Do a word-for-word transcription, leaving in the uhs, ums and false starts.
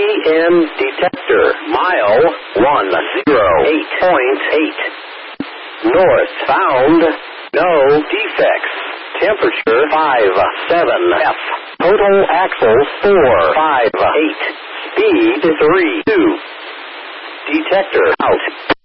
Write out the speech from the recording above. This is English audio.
N detector. Mile one zero eight point eight. North found. No defects. Temperature five seven F. Total axles four five eight. Speed three two. Detector out.